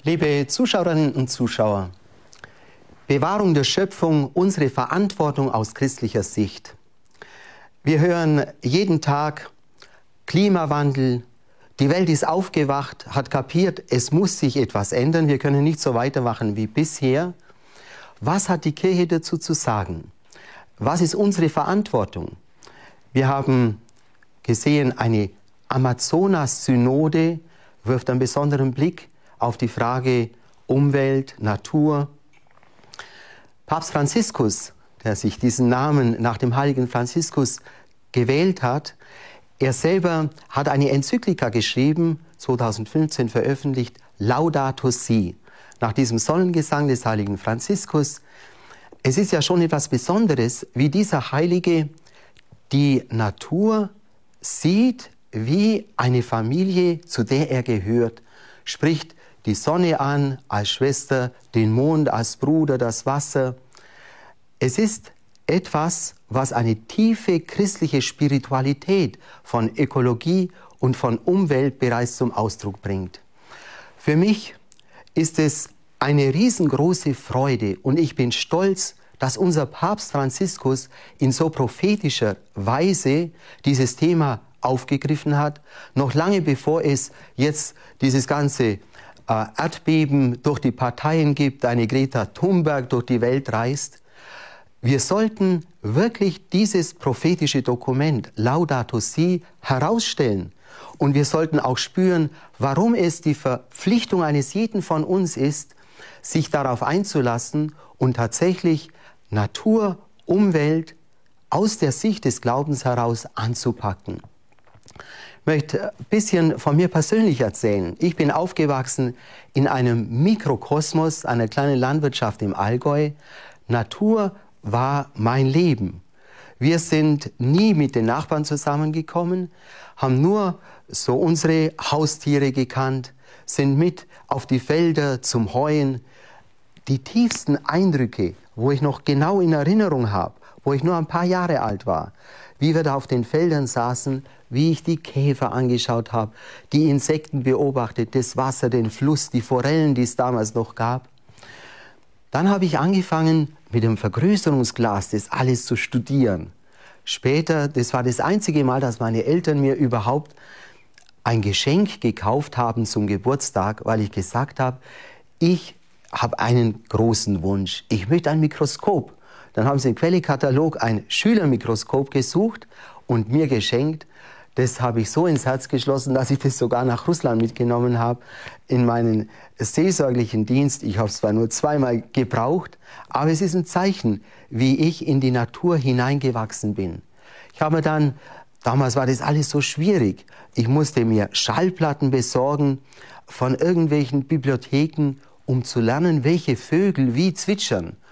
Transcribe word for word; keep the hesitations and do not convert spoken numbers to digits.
Liebe Zuschauerinnen und Zuschauer, Bewahrung der Schöpfung, unsere Verantwortung aus christlicher Sicht. Wir hören jeden Tag Klimawandel, die Welt ist aufgewacht, hat kapiert, es muss sich etwas ändern, wir können nicht so weitermachen wie bisher. Was hat die Kirche dazu zu sagen? Was ist unsere Verantwortung? Wir haben gesehen, eine Amazonas-Synode wirft einen besonderen Blick auf die Frage Umwelt, Natur. Papst Franziskus, der sich diesen Namen nach dem heiligen Franziskus gewählt hat, er selber hat eine Enzyklika geschrieben, zweitausendfünfzehn veröffentlicht, Laudato Si, nach diesem Sonnengesang des heiligen Franziskus. Es ist ja schon etwas Besonderes, wie dieser Heilige die Natur sieht wie eine Familie, zu der er gehört, spricht die Sonne an als Schwester, den Mond als Bruder, das Wasser. Es ist etwas, was eine tiefe christliche Spiritualität von Ökologie und von Umwelt bereits zum Ausdruck bringt. Für mich ist es eine riesengroße Freude und ich bin stolz, dass unser Papst Franziskus in so prophetischer Weise dieses Thema aufgegriffen hat, noch lange bevor es jetzt dieses ganze äh, Erdbeben durch die Parteien gibt, eine Greta Thunberg durch die Welt reist. Wir sollten wirklich dieses prophetische Dokument, Laudato Si, herausstellen. Und wir sollten auch spüren, warum es die Verpflichtung eines jeden von uns ist, sich darauf einzulassen und tatsächlich Natur, Umwelt aus der Sicht des Glaubens heraus anzupacken. Ich möchte ein bisschen von mir persönlich erzählen. Ich bin aufgewachsen in einem Mikrokosmos, einer kleinen Landwirtschaft im Allgäu. Natur war mein Leben. Wir sind nie mit den Nachbarn zusammengekommen, haben nur so unsere Haustiere gekannt, sind mit auf die Felder zum Heuen. Die tiefsten Eindrücke, wo ich noch genau in Erinnerung habe, wo ich nur ein paar Jahre alt war, wie wir da auf den Feldern saßen, wie ich die Käfer angeschaut habe, die Insekten beobachtet, das Wasser, den Fluss, die Forellen, die es damals noch gab. Dann habe ich angefangen, mit dem Vergrößerungsglas das alles zu studieren. Später, das war das einzige Mal, dass meine Eltern mir überhaupt ein Geschenk gekauft haben zum Geburtstag, weil ich gesagt habe, ich habe einen großen Wunsch. Ich möchte ein Mikroskop. Dann haben sie im Quellekatalog ein Schülermikroskop gesucht und mir geschenkt. Das habe ich so ins Herz geschlossen, dass ich das sogar nach Russland mitgenommen habe in meinen seelsorglichen Dienst. Ich habe es zwar nur zweimal gebraucht, aber es ist ein Zeichen, wie ich in die Natur hineingewachsen bin. Ich habe mir dann, damals war das alles so schwierig, ich musste mir Schallplatten besorgen von irgendwelchen Bibliotheken, um zu lernen, welche Vögel wie zwitschern.